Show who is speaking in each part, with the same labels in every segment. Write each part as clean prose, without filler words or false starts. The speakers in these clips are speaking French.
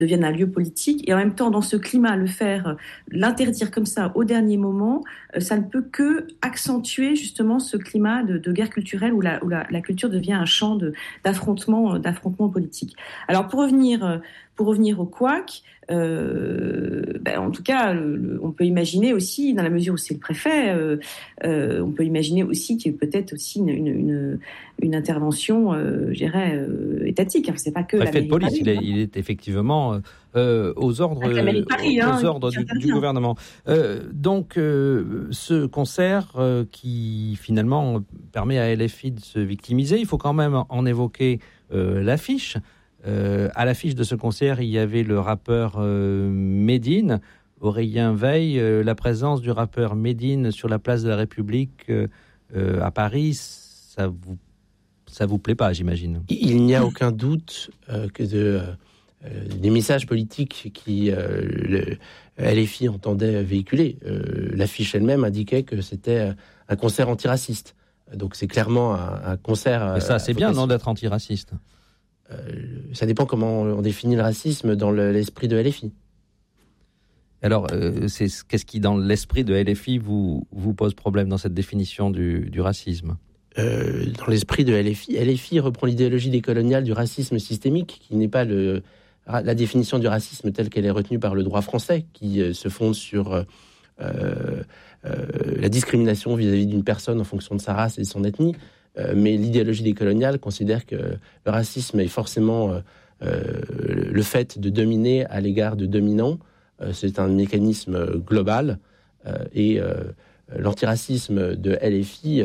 Speaker 1: devienne un lieu politique. Et en même temps, dans ce climat, l'interdire comme ça au dernier moment, ça ne peut que accentuer justement ce climat de guerre culturelle où la culture devient un champ d'affrontement politique. Alors pour revenir au couac, en tout cas, on peut imaginer aussi, dans la mesure où c'est le préfet, on peut imaginer aussi qu'il y ait peut-être aussi une intervention, je dirais, étatique. Enfin, c'est pas que
Speaker 2: le
Speaker 1: la
Speaker 2: préfet de
Speaker 1: mairie de
Speaker 2: police,
Speaker 1: Paris,
Speaker 2: il est effectivement aux ordres,
Speaker 1: avec la mairie de Paris,
Speaker 2: aux ordres du gouvernement. Donc, ce concert qui finalement permet à LFI de se victimiser, il faut quand même en évoquer l'affiche. À l'affiche de ce concert, il y avait le rappeur Médine. Aurélien Veil, la présence du rappeur Médine sur la place de la République à Paris, ça vous plaît pas, j'imagine?
Speaker 3: Il n'y a aucun doute que des messages politiques qui LFI entendait véhiculer. L'affiche elle-même indiquait que c'était un concert antiraciste. Donc c'est clairement un concert...
Speaker 2: Et ça, c'est bien, non, d'être antiraciste?
Speaker 3: Ça dépend comment on définit le racisme dans l'esprit de LFI.
Speaker 2: Alors, qu'est-ce qui, dans l'esprit de LFI, vous pose problème dans cette définition du racisme?
Speaker 3: Dans l'esprit de LFI reprend l'idéologie décoloniale du racisme systémique, qui n'est pas la définition du racisme telle qu'elle est retenue par le droit français, qui se fonde sur la discrimination vis-à-vis d'une personne en fonction de sa race et de son ethnie. Mais l'idéologie décoloniale considère que le racisme est forcément le fait de dominer à l'égard de dominants. C'est un mécanisme global et l'antiracisme de LFI,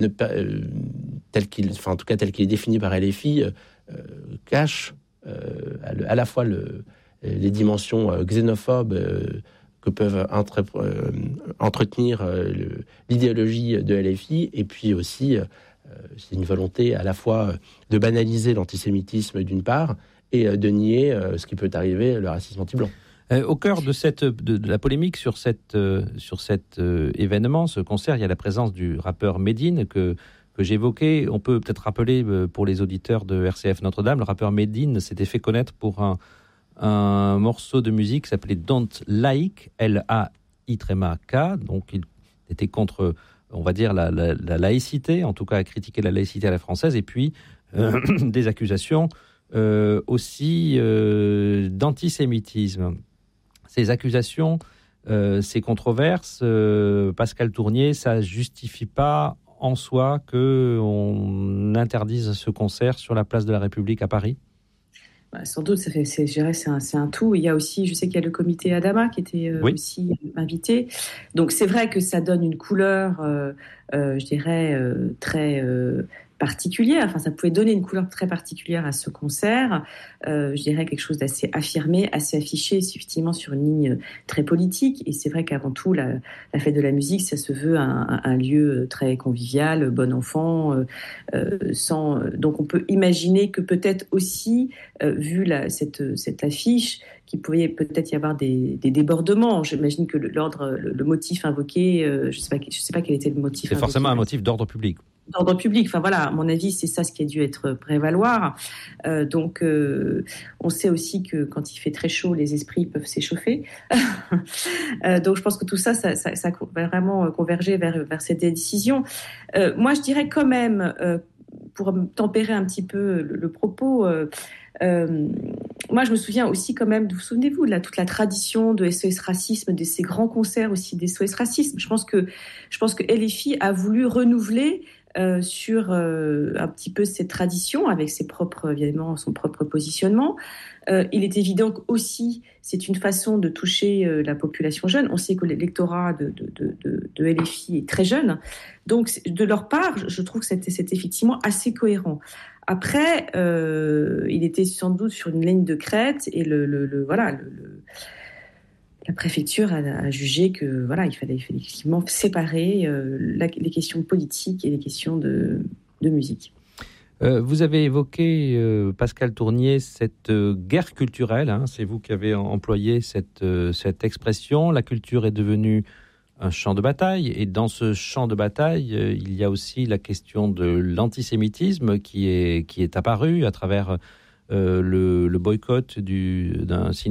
Speaker 3: tel qu'il est défini par LFI, cache à la fois les dimensions xénophobes que peuvent entretenir l'idéologie de LFI, et puis aussi c'est une volonté à la fois de banaliser l'antisémitisme d'une part et de nier ce qui peut arriver, le racisme anti-blanc.
Speaker 2: Au cœur de la polémique sur cet événement, ce concert, il y a la présence du rappeur Médine que j'évoquais. On peut peut-être rappeler pour les auditeurs de RCF Notre-Dame, le rappeur Médine s'était fait connaître pour un morceau de musique qui s'appelait Don't Like, L-A-I-K. Donc il était contre, on va dire, la laïcité, en tout cas à critiquer la laïcité à la française, et puis des accusations aussi d'antisémitisme. Ces accusations, ces controverses, Pascal Tournier, ça justifie pas en soi qu'on interdise ce concert sur la place de la République à Paris?
Speaker 1: Sans doute, c'est un tout. Il y a aussi, je sais qu'il y a le comité Adama qui était aussi invité. Donc c'est vrai que ça donne une couleur, je dirais, très particulière. Enfin, ça pouvait donner une couleur très particulière à ce concert. Je dirais quelque chose d'assez affirmé, assez affiché, effectivement sur une ligne très politique. Et c'est vrai qu'avant tout, la fête de la musique, ça se veut un lieu très convivial, bon enfant, donc on peut imaginer que peut-être aussi, vu cette affiche, qu'il pouvait peut-être y avoir des débordements. J'imagine que le motif invoqué, je sais pas quel était le motif.
Speaker 2: C'est forcément un motif d'ordre public.
Speaker 1: D'ordre public, enfin voilà, à mon avis, c'est ça ce qui a dû être prévaloir. Donc, on sait aussi que quand il fait très chaud, les esprits peuvent s'échauffer. Donc, je pense que tout ça va vraiment converger vers cette décision. Moi, je dirais quand même, pour tempérer un petit peu le propos, moi, je me souviens aussi quand même, vous souvenez-vous de toute la tradition de SOS Racisme, de ces grands concerts aussi des SOS Racisme. Je pense que LFI a voulu renouveler sur un petit peu cette tradition avec son propre positionnement. Il est évident qu'aussi, c'est une façon de toucher la population jeune. On sait que l'électorat de LFI est très jeune. Donc, de leur part, je trouve que c'était effectivement assez cohérent. Après, il était sans doute sur une ligne de crête et la préfecture a jugé que il fallait effectivement séparer les questions politiques et les questions de musique.
Speaker 2: Vous avez évoqué, Pascal Tournier, cette guerre culturelle. C'est vous qui avez employé cette expression. La culture est devenue un champ de bataille. Et dans ce champ de bataille, il y a aussi la question de l'antisémitisme qui est apparu à travers le boycott d'un cinéma